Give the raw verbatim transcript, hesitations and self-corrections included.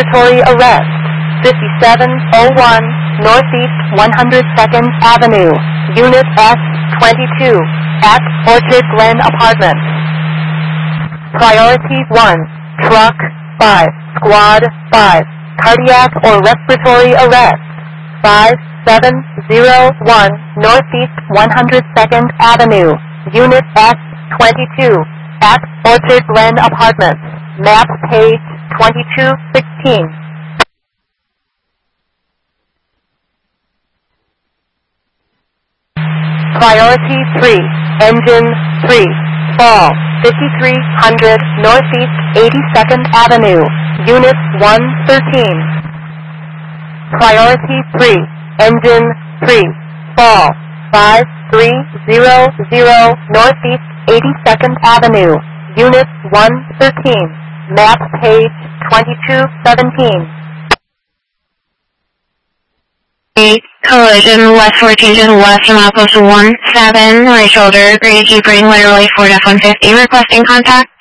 respiratory arrest. fifty-seven oh one Northeast one hundred second Avenue, Unit S twenty-two, at Orchard Glen Apartments. Priority one, Truck five, Squad five, cardiac or respiratory arrest. five seven oh one Northeast one hundred second Avenue, Unit S twenty-two, at Orchard Glen Apartments. Map page twenty-two sixteen. Priority three, Engine three, Fall, fifty-three hundred Northeast eighty-second Avenue, Unit one thirteen. Priority three, Engine three, Fall, five three zero zero Northeast eighty-second Avenue, Unit one thirteen. Map page twenty-two seventeen. eight, collision, west fourteen west from outpost one seven, right shoulder, grade keep rating letter light four F one fifty, requesting contact.